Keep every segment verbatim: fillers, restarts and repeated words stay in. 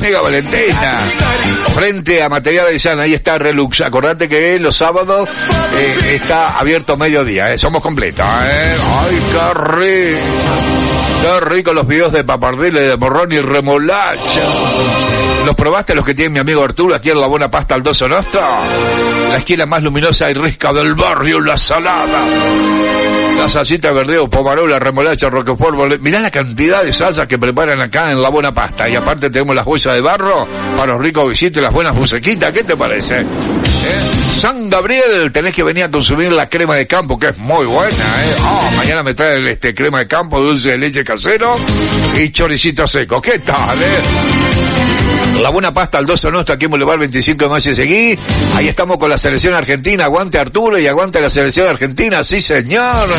amiga Valentina. Frente a Materiales San, ahí está Relux. Acordate que los sábados eh, está abierto a mediodía, eh. Somos completos, eh. Ay, qué rico. Qué rico los videos de papardile, de morrón y remolacha. ¿Los probaste los que tiene mi amigo Arturo aquí en la buena pasta al Doso Nostro? La esquina más luminosa y rica del barrio, La Salada. La salsita verdeo, pomarola, remolacha, roquefort, bolet. Mirá la cantidad de salsas que preparan acá en la buena pasta. Y aparte tenemos las bolsas de barro para los ricos visitos y las buenas bucequitas. ¿Qué te parece? ¿Eh? San Gabriel, tenés que venir a consumir la crema de campo, que es muy buena, ¿eh? Oh, mañana me traen este crema de campo, dulce de leche casero y choricito seco. ¿Qué tal, eh? La buena pasta al Doso Nostro, aquí en Boulevard veinticinco de mayo y seguí. Ahí estamos con la selección argentina. Aguante Arturo y aguante la selección argentina. Sí, señor.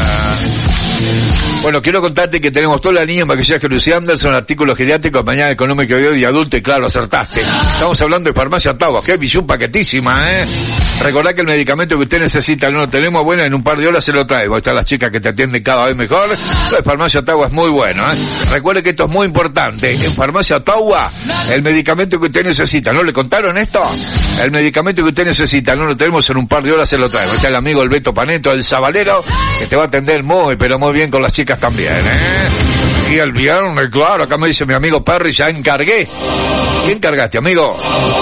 Bueno, quiero contarte que tenemos toda la línea de maquillaje Lucy Anderson, artículos geriátricos, mañana económico y adulto, y claro, acertaste. Estamos hablando de Farmacia Taua, que es un paquetísima, ¿eh? Recordá que el medicamento que usted necesita no lo tenemos, bueno, en un par de horas se lo traigo. Ahí están las chicas que te atienden cada vez mejor. Lo de Farmacia Taua es muy bueno, ¿eh? Recuerde que esto es muy importante. En Farmacia Taua, el medicamento que usted necesita, ¿no le contaron esto? El medicamento que usted necesita, no lo tenemos, en un par de horas se lo traigo. Ahí está el amigo el Beto Paneto, el Sabalero, que te va a atender muy, pero muy bien con las chicas también, ¿eh? Y el viernes, claro, acá me dice mi amigo Perry, ya encargué. ¿Qué encargaste, amigo?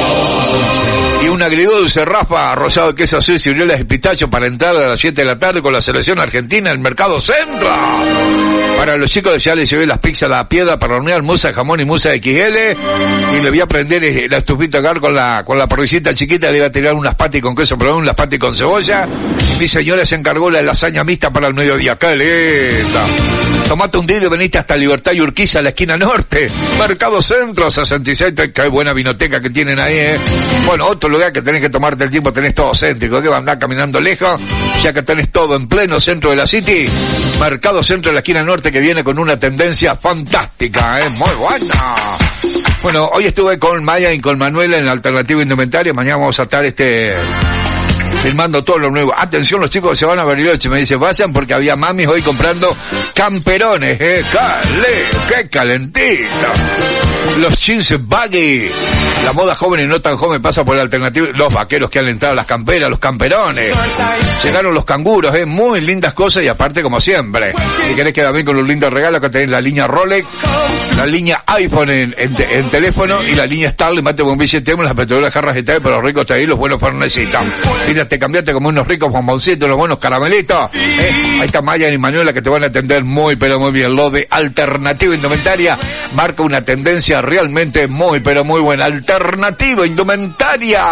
Y un agridulce, Rafa, arrollado de queso azul y ciruelas de pistacho para entrar a las siete de la tarde con la selección argentina en el Mercado Centro. Para los chicos ya les llevé las pizzas a la piedra para hornear, musa, jamón y musa equis ele. Y le voy a prender la estufita acá con la, con la parrillita chiquita, le voy a tirar unas patis con queso, pero unas patis con cebolla. Y mi señora se encargó la lasaña mixta para el mediodía. ¡Qué linda! Tomate un día y veniste hasta Libertad y Urquiza, a la esquina norte. Mercado Centro, sesenta y seis, qué buena vinoteca que tienen ahí, ¿eh? Bueno, otro lugar que tenés que tomarte el tiempo, tenés todo céntrico, que va a andar caminando lejos, ya que tenés todo en pleno centro de la City. Mercado Centro de la esquina norte, que viene con una tendencia fantástica, ¿eh? Muy buena. Bueno, hoy estuve con Maya y con Manuela en Alternativa Indumentaria. Mañana vamos a estar este filmando todo lo nuevo. Atención, los chicos se van a Bariloche. Me dice, vayan porque había mamis hoy comprando camperones, eh. ¡Cale! ¡Qué calentito! Los jeans baggy. La moda joven y no tan joven pasa por la alternativa. Los vaqueros que han entrado, las camperas, los camperones. Llegaron los canguros, eh. Muy lindas cosas y aparte como siempre. Si querés quedar bien con un lindo regalo, acá tenés la línea Rolex, la línea iPhone en, en, en teléfono y la línea Starlink. Mate con billete, tenemos las petroleras jarras y tal, pero los ricos te ahí los buenos farnecitos. Mira, te cambiaste como unos ricos bomboncitos, los buenos caramelitos. Eh. Ahí está Maya y Manuela que te van a atender muy, pero muy bien. Lo de Alternativa Indumentaria marca una tendencia realmente muy, pero muy buena. Alternativa Indumentaria.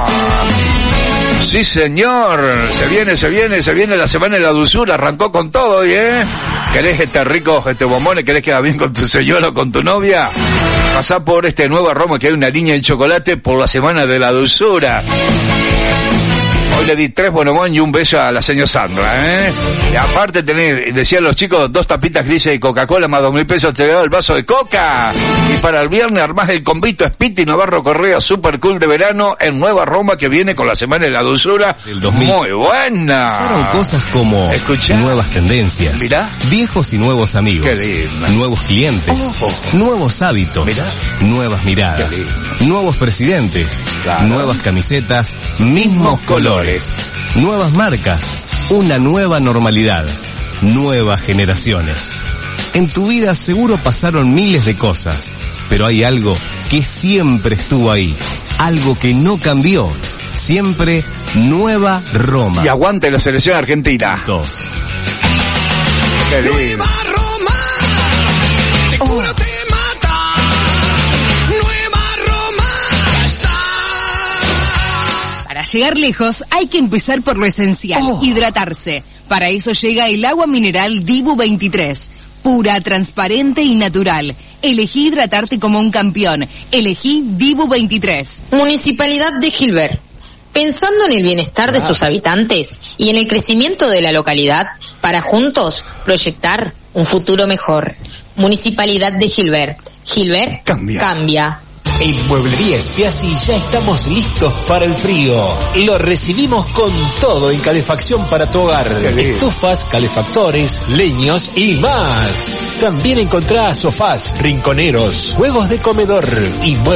Sí, señor. Se viene, se viene, se viene la semana de la dulzura. Arrancó con todo hoy, ¿eh? ¿Querés este rico, este bombones? ¿Querés quedar bien con tu señora o con tu novia? Pasá por este nuevo aroma que hay una línea en chocolate por la semana de la dulzura. Hoy le di tres bonobón y un beso a la señora Sandra, ¿eh? Y aparte tenés, decían los chicos, dos tapitas grises de Coca-Cola más dos mil pesos te da el vaso de coca. Y para el viernes armás el convito Spiti Navarro Correa Super Cool de verano en Nueva Roma que viene con la semana de la dulzura. Del dos mil. Muy buena. Pasaron cosas como ¿escuchá? Nuevas tendencias, Mirá. Viejos y nuevos amigos, Qué lindo. Nuevos clientes, Oh, oh. nuevos hábitos, Mirá. nuevas miradas, Qué lindo. nuevos presidentes, Claro. nuevas camisetas, mismos colores, nuevas marcas, una nueva normalidad, nuevas generaciones. En tu vida seguro pasaron miles de cosas, pero hay algo que siempre estuvo ahí, algo que no cambió, siempre Nueva Roma. Y aguante la selección argentina. Dos. Qué lindo. Nueva Roma, te juro te mata. Nueva Roma, ya está. Para llegar lejos hay que empezar por lo esencial, Oh. hidratarse. Para eso llega el agua mineral Dibu veintitrés. Pura, transparente y natural. Elegí hidratarte como un campeón. Elegí Dibu veintitrés. Municipalidad de Gilbert. Pensando en el bienestar de sus habitantes y en el crecimiento de la localidad, para juntos proyectar un futuro mejor. Municipalidad de Gilbert. Gilbert Cambia. cambia. En Mueblería Spiazzi ya estamos listos para el frío. Lo recibimos con todo en calefacción para tu hogar. Qué lindo. Estufas, calefactores, leños y más. También encontrá sofás, rinconeros, juegos de comedor y muebles.